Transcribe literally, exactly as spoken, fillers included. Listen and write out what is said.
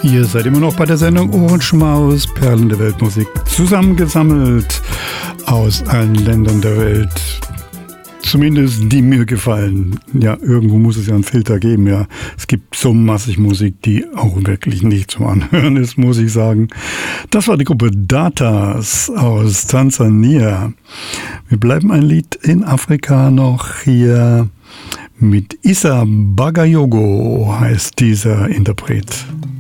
Ihr seid immer noch bei der Sendung Ohrenschmaus, Perlen der Weltmusik, zusammengesammelt aus allen Ländern der Welt. Zumindest die mir gefallen. Ja, irgendwo muss es ja einen Filter geben, ja. Es gibt so massig Musik, die auch wirklich nicht zum Anhören ist, muss ich sagen. Das war die Gruppe Datas aus Tansania. Wir bleiben ein Lied in Afrika noch hier mit Issa Bagayogo heißt dieser Interpret.